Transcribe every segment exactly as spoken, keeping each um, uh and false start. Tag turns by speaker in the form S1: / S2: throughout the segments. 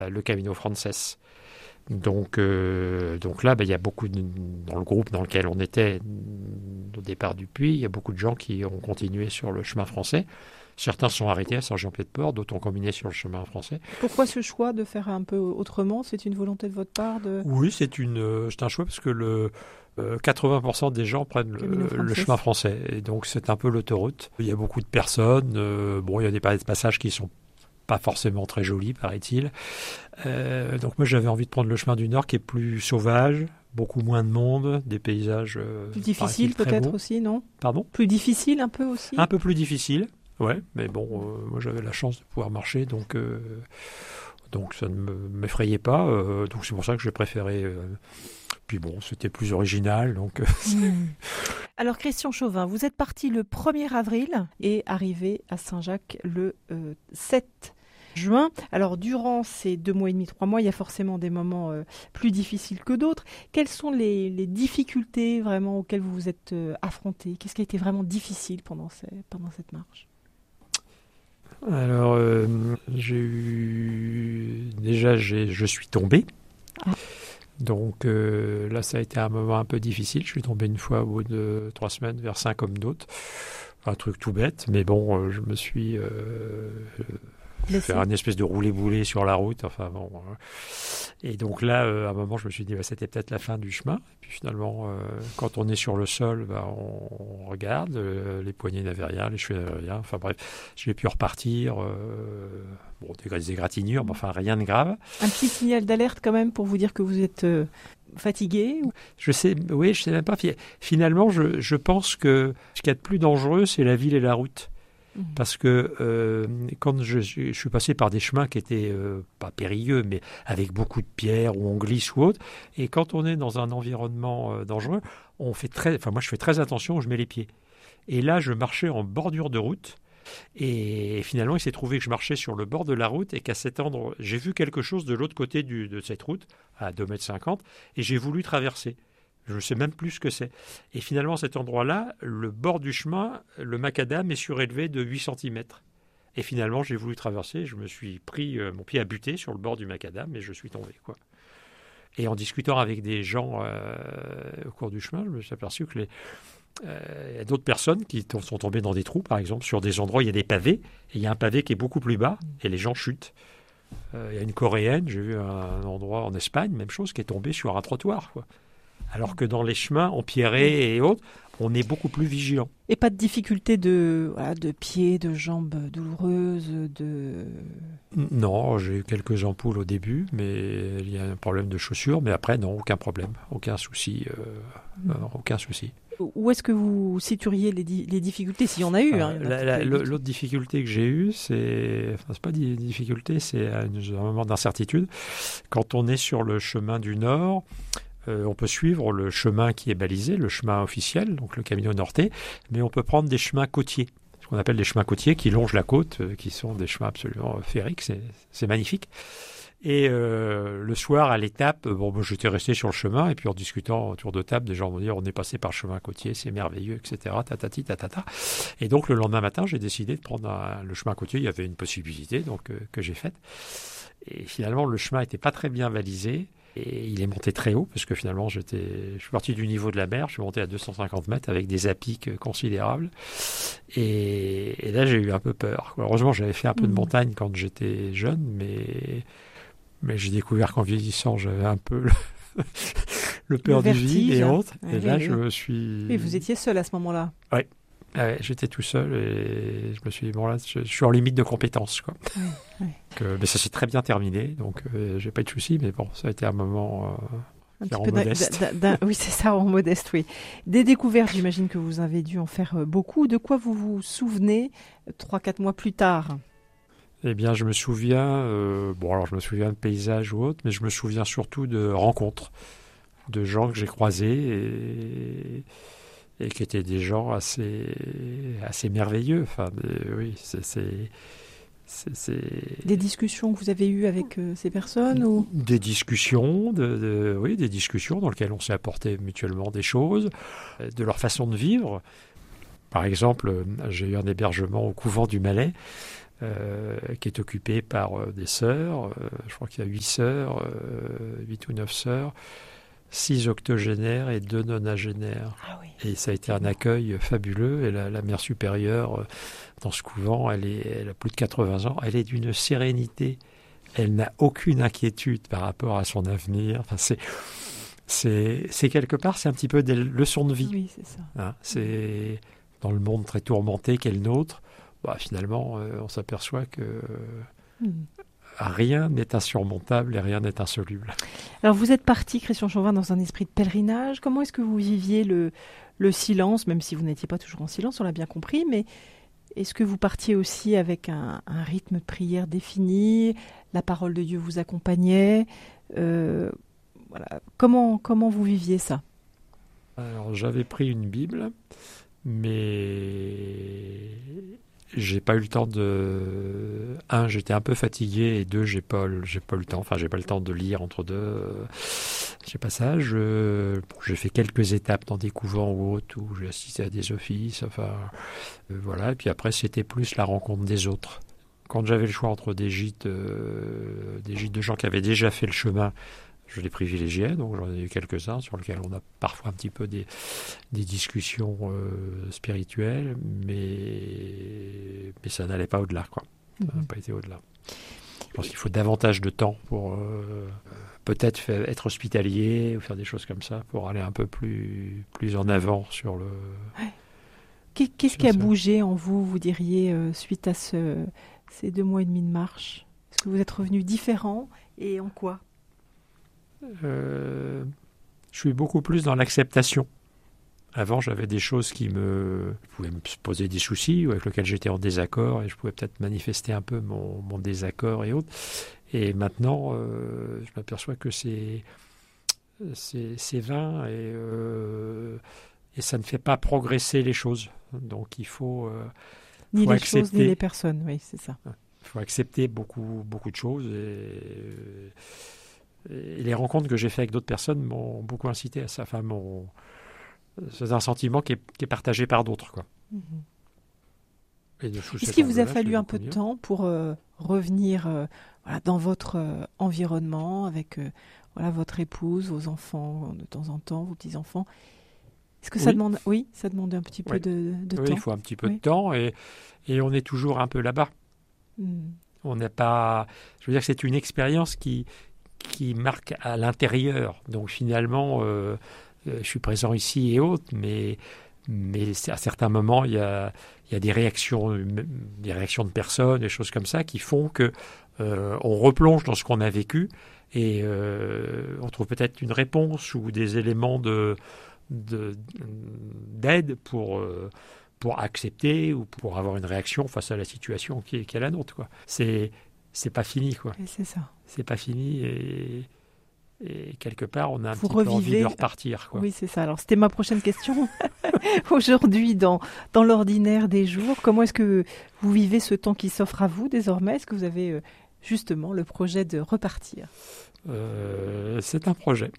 S1: le Camino Frances. Donc, euh, donc là, ben, il y a beaucoup, de, dans le groupe dans lequel on était au départ du puits, il y a beaucoup de gens qui ont continué sur le chemin français. Certains sont arrêtés à Saint-Jean-Pied-de-Port, d'autres ont combiné sur le chemin français.
S2: Pourquoi ce choix de faire un peu autrement ? C'est une volonté de votre part de...
S1: Oui, c'est, une, euh, c'est un choix parce que le, euh, quatre-vingts pour cent des gens prennent le, le chemin français. Et donc, c'est un peu l'autoroute. Il y a beaucoup de personnes. Euh, bon, il y a des passages qui sont pas forcément très jolis, paraît-il. Euh, donc, moi, j'avais envie de prendre le chemin du Nord qui est plus sauvage, beaucoup moins de monde, des paysages... Euh,
S2: plus difficile peut-être beaux. Aussi, non ?
S1: Pardon ?
S2: Plus difficile un peu aussi ?
S1: Un peu plus difficile. Ouais, mais bon, euh, moi j'avais la chance de pouvoir marcher, donc, euh, donc ça ne m'effrayait pas. Euh, donc c'est pour ça que j'ai préféré. Euh, puis bon, c'était plus original. Donc, euh,
S2: mmh. Alors Christian Chauvin, vous êtes parti le premier avril et arrivé à Saint-Jacques le euh, sept juin. Alors durant ces deux mois et demi, trois mois, il y a forcément des moments euh, plus difficiles que d'autres. Quelles sont les, les difficultés vraiment auxquelles vous vous êtes euh, affrontés ? Qu'est-ce qui a été vraiment difficile pendant, ces, pendant cette marche ?
S1: Alors, euh, j'ai eu... Déjà, j'ai... je suis tombé. Ah. Donc euh, là, ça a été un moment un peu difficile. Je suis tombé une fois au bout de trois semaines vers Saint-Côme-d'Hôte. Un truc tout bête, mais bon, euh, je me suis... Euh, faire une espèce de roulé-boulé sur la route. Enfin bon. Euh, et donc là, euh, à un moment, je me suis dit, bah, c'était peut-être la fin du chemin. Et puis finalement, euh, quand on est sur le sol, bah, on, on regarde. Euh, les poignets n'avaient rien, les cheveux n'avaient rien. Enfin bref, j'ai pu repartir. Euh, bon, des égratignures, mais enfin rien de grave.
S2: Un petit signal d'alerte quand même pour vous dire que vous êtes euh, fatigué ou...
S1: Je sais, oui, je sais même pas. Finalement, je, je pense que ce qu'il y a de plus dangereux, c'est la ville et la route. Parce que euh, quand je, je suis passé par des chemins qui étaient euh, pas périlleux, mais avec beaucoup de pierres où on glisse ou autre, et quand on est dans un environnement euh, dangereux, on fait très, enfin moi je fais très attention où je mets les pieds. Et là, je marchais en bordure de route, et finalement, il s'est trouvé que je marchais sur le bord de la route et qu'à cet endroit, j'ai vu quelque chose de l'autre côté du, de cette route, à deux mètres cinquante, et j'ai voulu traverser. Je ne sais même plus ce que c'est. Et finalement, à cet endroit-là, le bord du chemin, le macadam est surélevé de huit centimètres. Et finalement, j'ai voulu traverser, je me suis pris, euh, mon pied a buté sur le bord du macadam et je suis tombé, quoi. Et en discutant avec des gens euh, au cours du chemin, je me suis aperçu que les, euh, y a d'autres personnes qui t- sont tombées dans des trous, par exemple, sur des endroits où il y a des pavés, et il y a un pavé qui est beaucoup plus bas, et les gens chutent. Il euh, y a une Coréenne, j'ai vu un endroit en Espagne, même chose, qui est tombée sur un trottoir, quoi. Alors que dans les chemins empierrés et autres, on est beaucoup plus vigilant.
S2: Et pas de difficulté de, voilà, de pieds, de jambes douloureuses, de...
S1: Non, j'ai eu quelques ampoules au début, mais il y a un problème de chaussures. Mais après, non, aucun problème, aucun souci, euh, mmh. non, aucun souci.
S2: Où est-ce que vous situeriez les, di- les difficultés, s'il y en a eu hein,
S1: euh, la, la, L'autre difficulté que j'ai eue, c'est, enfin, c'est pas des difficultés, c'est un, un moment d'incertitude. Quand on est sur le chemin du Nord, Euh, on peut suivre le chemin qui est balisé, le chemin officiel, donc le Camino Norte, mais on peut prendre des chemins côtiers, ce qu'on appelle des chemins côtiers qui longent la côte, euh, qui sont des chemins absolument euh, féeriques, c'est, c'est magnifique. Et euh, le soir, à l'étape, bon, bon, j'étais resté sur le chemin, et puis en discutant autour de table, des gens vont dire on est passé par le chemin côtier, c'est merveilleux, et cetera. Tatati, tatata. Et donc le lendemain matin, j'ai décidé de prendre un, le chemin côtier, il y avait une possibilité donc, euh, que j'ai faite. Et finalement, le chemin n'était pas très bien balisé. Et il est monté très haut, parce que finalement, j'étais, je suis parti du niveau de la mer, je suis monté à deux cent cinquante mètres avec des à-pics considérables. Et, et là, j'ai eu un peu peur. Heureusement, j'avais fait un peu de montagne quand j'étais jeune, mais, mais j'ai découvert qu'en vieillissant, j'avais un peu le, le peur
S2: le
S1: du vide et autres.
S2: Ah,
S1: et
S2: oui,
S1: là,
S2: oui.
S1: je me suis...
S2: Oui, vous étiez seul à ce moment-là.
S1: Oui. Ouais, j'étais tout seul et je me suis dit, bon là, je, je suis en limite de compétence, quoi.
S2: Oui, oui.
S1: Donc, euh, mais ça s'est très bien terminé, donc euh, j'ai pas eu de soucis, mais bon, ça a été un moment euh,
S2: un petit
S1: en
S2: peu
S1: modeste.
S2: D'un, d'un, d'un, oui, c'est ça, en modeste, oui. Des découvertes, j'imagine que vous avez dû en faire beaucoup. De quoi vous vous souvenez trois, quatre mois plus tard ?
S1: Eh bien, je me souviens, euh, bon alors je me souviens de paysages ou autres, mais je me souviens surtout de rencontres, de gens que j'ai croisés et... et qui étaient des gens assez, assez merveilleux. Enfin, de, oui, c'est, c'est, c'est, c'est...
S2: Des discussions que vous avez eues avec euh, ces personnes ou...
S1: Des discussions, de, de, oui, des discussions dans lesquelles on s'est apporté mutuellement des choses, de leur façon de vivre. Par exemple, j'ai eu un hébergement au couvent du Malais, euh, qui est occupé par euh, des sœurs. Euh, je crois qu'il y a huit sœurs, euh, huit ou neuf sœurs, six octogénaires et deux nonagénaires.
S2: Ah oui.
S1: Et ça a été un accueil fabuleux. Et la, la mère supérieure, euh, dans ce couvent, elle, est, elle a plus de quatre-vingts ans. Elle est d'une sérénité. Elle n'a aucune inquiétude par rapport à son avenir. Enfin, c'est, c'est, c'est quelque part, c'est un petit peu des leçons de vie.
S2: Oui, c'est ça.
S1: Hein, c'est dans le monde très tourmenté qu'est le nôtre. Bah, finalement, euh, on s'aperçoit que
S2: Mmh.
S1: rien n'est insurmontable et rien n'est insoluble.
S2: Alors vous êtes parti, Christian Chauvin, dans un esprit de pèlerinage. Comment est-ce que vous viviez le, le silence, même si vous n'étiez pas toujours en silence, on l'a bien compris, mais est-ce que vous partiez aussi avec un, un rythme de prière défini? La parole de Dieu vous accompagnait? euh, voilà. comment, comment vous viviez ça?
S1: Alors j'avais pris une Bible, mais j'ai pas eu le temps de... Un, j'étais un peu fatigué, et deux, j'ai pas, j'ai pas eu le temps. Enfin, j'ai pas le temps de lire entre deux. J'ai pas ça. Je... Bon, j'ai fait quelques étapes dans des couvents ou autres où j'ai assisté à des offices. Enfin, euh, voilà. Et puis après, c'était plus la rencontre des autres. Quand j'avais le choix entre des gîtes, euh, des gîtes de gens qui avaient déjà fait le chemin, je les privilégiais, donc j'en ai eu quelques-uns sur lesquels on a parfois un petit peu des, des discussions euh, spirituelles, mais, mais ça n'allait pas au-delà, quoi. Ça n'a
S2: Mmh.
S1: pas été au-delà. Je pense qu'il faut davantage de temps pour euh, peut-être faire, être hospitalier ou faire des choses comme ça pour aller un peu plus, plus en avant sur le...
S2: Qu'est-ce
S1: sur
S2: qui a
S1: ça.
S2: bougé en vous, vous diriez, euh, suite à ce, ces deux mois et demi de marche? Est-ce que vous êtes revenu différent et en quoi?
S1: Euh, je suis beaucoup plus dans l'acceptation. Avant, j'avais des choses qui me pouvaient me poser des soucis ou avec lesquelles j'étais en désaccord et je pouvais peut-être manifester un peu mon, mon désaccord et autres. Et maintenant, euh, je m'aperçois que c'est, c'est, c'est vain et, euh, et ça ne fait pas progresser les choses. Donc il faut, euh,
S2: Ni
S1: faut
S2: les
S1: accepter.
S2: choses, ni les personnes, oui, c'est ça.
S1: Il faut accepter beaucoup, beaucoup de choses et, et les rencontres que j'ai faites avec d'autres personnes m'ont beaucoup incité à ça. Enfin, m'ont, c'est un sentiment qui est, qui est partagé par d'autres, quoi.
S2: Mmh.
S1: Et de sous
S2: Est-ce
S1: cet
S2: qu'il vous a
S1: angle-là,
S2: fallu
S1: c'est
S2: un
S1: beaucoup
S2: peu de
S1: mieux.
S2: temps pour euh, revenir euh, voilà, dans votre euh, environnement avec euh, voilà, votre épouse, vos enfants de temps en temps, vos petits-enfants? Est-ce que ça
S1: Oui.
S2: demande, oui, ça demande un petit peu
S1: Oui.
S2: de, de
S1: Oui,
S2: temps.
S1: il faut un petit peu
S2: Oui.
S1: de temps et, et on est toujours un peu là-bas.
S2: Mmh.
S1: On n'est pas. Je veux dire que c'est une expérience qui, qui marque à l'intérieur. Donc finalement, euh, euh, je suis présent ici et autres, mais, mais à certains moments, il y a, il y a des réactions, des réactions de personnes, des choses comme ça, qui font que euh, on replonge dans ce qu'on a vécu et euh, on trouve peut-être une réponse ou des éléments de, de, d'aide pour. Euh, pour accepter ou pour avoir une réaction face à la situation qui est, qui est la nôtre, quoi. C'est, c'est pas fini, quoi.
S2: Et c'est ça.
S1: C'est pas fini et, et quelque part, on a un
S2: Vous
S1: petit peu envie
S2: revivez-
S1: de repartir, quoi.
S2: Oui, c'est ça. Alors, c'était ma prochaine question. Aujourd'hui, dans, dans l'ordinaire des jours, comment est-ce que vous vivez ce temps qui s'offre à vous désormais? Est-ce que vous avez euh, justement le projet de repartir?
S1: Euh, c'est un projet.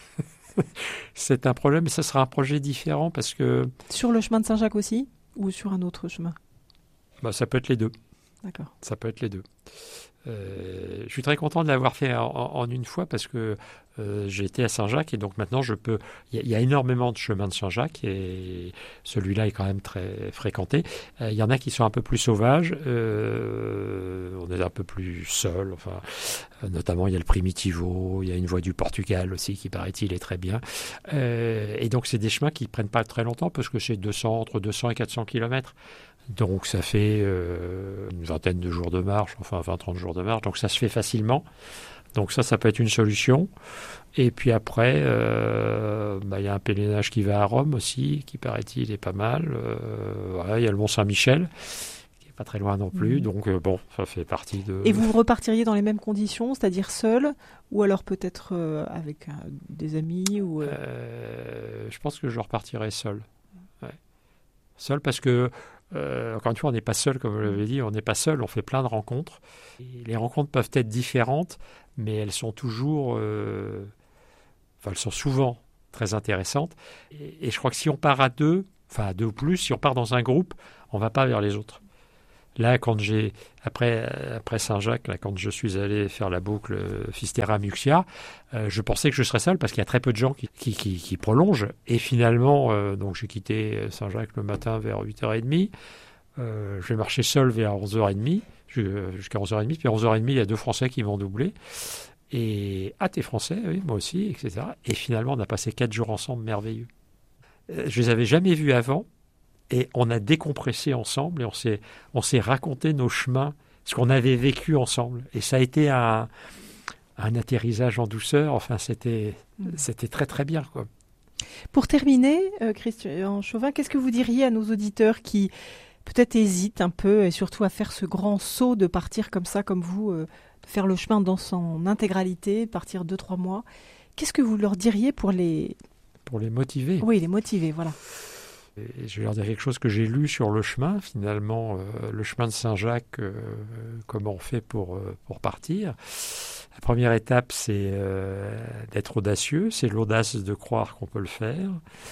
S1: C'est un projet, mais ce sera un projet différent parce que
S2: Sur le chemin de Saint-Jacques aussi? Ou sur un autre chemin?
S1: bah, ça peut être les deux.
S2: D'accord.
S1: Ça peut être les deux. Euh, je suis très content de l'avoir fait en, en une fois parce que euh, j'ai été à Saint-Jacques et donc maintenant je peux. Il y, a- il y a énormément de chemins de Saint-Jacques et celui-là est quand même très fréquenté. Euh, il y en a qui sont un peu plus sauvages. Euh, on est un peu plus seul. Enfin, euh, notamment il y a le Primitivo, il y a une voie du Portugal aussi qui paraît-il est très bien. Euh, et donc c'est des chemins qui prennent pas très longtemps parce que c'est deux cents entre deux cents et quatre cents kilomètres. Donc ça fait euh, une vingtaine de jours de marche, enfin vingt trente jours de marche, donc ça se fait facilement. Donc ça, ça peut être une solution. Et puis après, euh, bah, il y a un pèlerinage qui va à Rome aussi, qui paraît-il est pas mal. Euh, voilà, il y a le Mont Saint-Michel, qui est pas très loin non plus.
S2: Mhm.
S1: Donc euh, bon, ça fait partie de...
S2: Et vous repartiriez dans les mêmes conditions, c'est-à-dire seul, ou alors peut-être euh, avec euh, des amis ou, euh,
S1: Euh, je pense que je repartirai seul. Ouais. Seul parce que, euh, encore une fois, on n'est pas seul, comme vous l'avez dit, on n'est pas seul, on fait plein de rencontres. Et les rencontres peuvent être différentes, mais elles sont toujours, euh, enfin, elles sont souvent très intéressantes. Et, et je crois que si on part à deux, enfin à deux ou plus, si on part dans un groupe, on ne va pas vers les autres. Là, quand j'ai après après Saint-Jacques, là, quand je suis allé faire la boucle Fisterra-Muxia, euh, je pensais que je serais seul parce qu'il y a très peu de gens qui qui, qui, qui prolongent. Et finalement, euh, donc j'ai quitté Saint-Jacques le matin vers huit heures trente. Euh, j'ai marché seul vers onze heures trente, jusqu'à onze heures trente. Puis à onze heures trente, il y a deux Français qui m'ont doublé. Et ah, t'es Français, oui, moi aussi, et cetera. Et finalement, on a passé quatre jours ensemble, merveilleux. Euh, je les avais jamais vus avant. Et on a décompressé ensemble et on s'est, on s'est raconté nos chemins, ce qu'on avait vécu ensemble. Et ça a été un, un atterrissage en douceur. Enfin, c'était, c'était très, très bien, quoi.
S2: Pour terminer, euh, Christian Chauvin, qu'est-ce que vous diriez à nos auditeurs qui peut-être hésitent un peu et surtout à faire ce grand saut de partir comme ça, comme vous, euh, de faire le chemin dans son intégralité, partir deux, trois mois. Qu'est-ce que vous leur diriez pour les...
S1: Pour les motiver.
S2: Oui, les motiver, voilà.
S1: Et je vais leur dire quelque chose que j'ai lu sur le chemin, finalement, euh, le chemin de Saint-Jacques, euh, comment on fait pour, euh, pour partir. La première étape, c'est euh, d'être audacieux, c'est l'audace de croire qu'on peut le faire.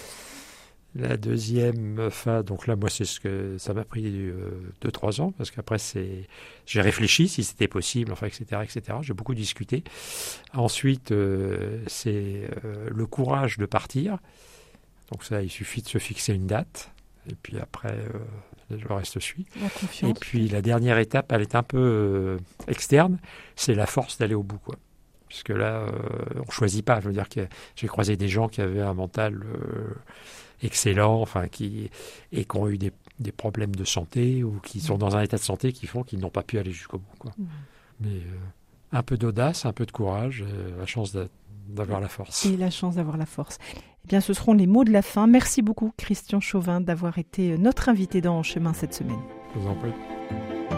S1: La deuxième, enfin, donc là, moi, c'est ce que ça m'a pris euh, deux, trois ans, parce qu'après, c'est, j'ai réfléchi si c'était possible, enfin, et cetera, et cetera. J'ai beaucoup discuté. Ensuite, euh, c'est euh, le courage de partir. Donc ça, il suffit de se fixer une date, et puis après, euh, le reste suit.
S2: La confiance.
S1: Et puis la dernière étape, elle est un peu euh, externe, c'est la force d'aller au bout, quoi. Puisque là, euh, on ne choisit pas. Je veux dire que j'ai croisé des gens qui avaient un mental euh, excellent, enfin, qui, et qui ont eu des, des problèmes de santé, ou qui sont dans un état de santé qui font qu'ils n'ont pas pu aller jusqu'au bout, quoi. Mmh. Mais euh, un peu d'audace, un peu de courage, euh, la chance de, d'avoir la force.
S2: Et la chance d'avoir la force. Eh bien, ce seront les mots de la fin. Merci beaucoup, Christian Chauvin, d'avoir été notre invité dans En Chemin cette semaine.
S1: Je vous en prie.